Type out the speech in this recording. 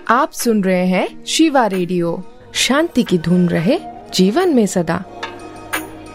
आप सुन रहे हैं शिवा रेडियो। शांति की धुन रहे जीवन में सदा।